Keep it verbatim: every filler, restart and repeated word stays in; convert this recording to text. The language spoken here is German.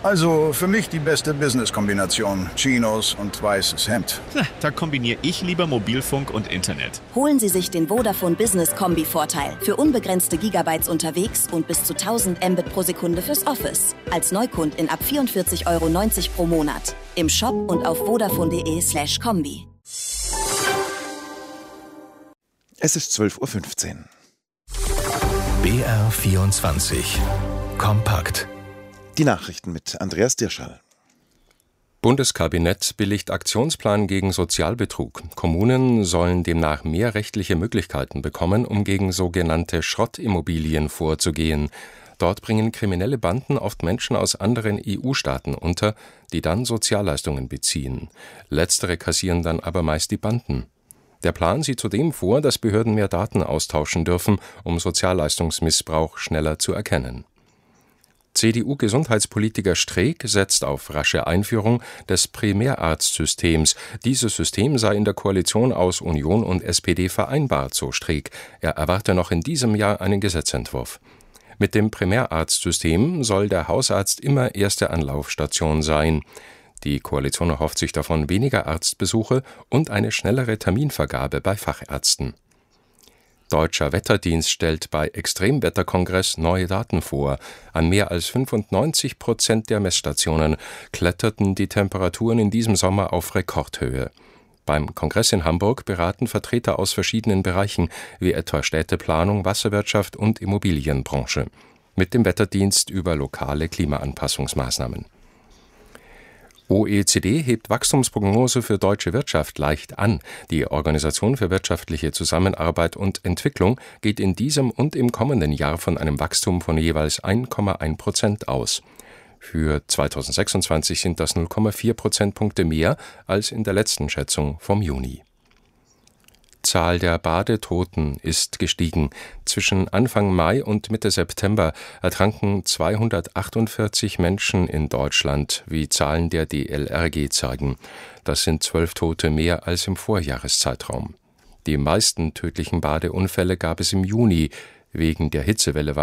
Also für mich die beste Business-Kombination. Chinos und weißes Hemd. Da kombiniere ich lieber Mobilfunk und Internet. Holen Sie sich den Vodafone Business Kombi-Vorteil. Für unbegrenzte Gigabytes unterwegs und bis zu tausend Mbit pro Sekunde fürs Office. Als Neukundin ab vierundvierzig Euro neunzig pro Monat. Im Shop und auf vodafone.de slash Kombi. Es ist zwölf Uhr fünfzehn. B R vierundzwanzig. Kompakt. Die Nachrichten mit Andreas Dirschall. Bundeskabinett billigt Aktionsplan gegen Sozialbetrug. Kommunen sollen demnach mehr rechtliche Möglichkeiten bekommen, um gegen sogenannte Schrottimmobilien vorzugehen. Dort bringen kriminelle Banden oft Menschen aus anderen E U-Staaten unter, die dann Sozialleistungen beziehen. Letztere kassieren dann aber meist die Banden. Der Plan sieht zudem vor, dass Behörden mehr Daten austauschen dürfen, um Sozialleistungsmissbrauch schneller zu erkennen. C D U-Gesundheitspolitiker Streeck setzt auf rasche Einführung des Primärarztsystems. Dieses System sei in der Koalition aus Union und S P D vereinbart, so Streeck. Er erwarte noch in diesem Jahr einen Gesetzentwurf. Mit dem Primärarztsystem soll der Hausarzt immer erste Anlaufstation sein. Die Koalition erhofft sich davon weniger Arztbesuche und eine schnellere Terminvergabe bei Fachärzten. Deutscher Wetterdienst stellt bei Extremwetterkongress neue Daten vor. An mehr als fünfundneunzig Prozent der Messstationen kletterten die Temperaturen in diesem Sommer auf Rekordhöhe. Beim Kongress in Hamburg beraten Vertreter aus verschiedenen Bereichen, wie etwa Städteplanung, Wasserwirtschaft und Immobilienbranche, mit dem Wetterdienst über lokale Klimaanpassungsmaßnahmen. O E C D hebt Wachstumsprognose für deutsche Wirtschaft leicht an. Die Organisation für wirtschaftliche Zusammenarbeit und Entwicklung geht in diesem und im kommenden Jahr von einem Wachstum von jeweils eins Komma eins Prozent aus. Für zweitausendsechsundzwanzig sind das null Komma vier Prozentpunkte mehr als in der letzten Schätzung vom Juni. Zahl der Badetoten ist gestiegen. Zwischen Anfang Mai und Mitte September ertranken zweihundertachtundvierzig Menschen in Deutschland, wie Zahlen der D L R G zeigen. Das sind zwölf Tote mehr als im Vorjahreszeitraum. Die meisten tödlichen Badeunfälle gab es im Juni. Wegen der Hitzewelle waren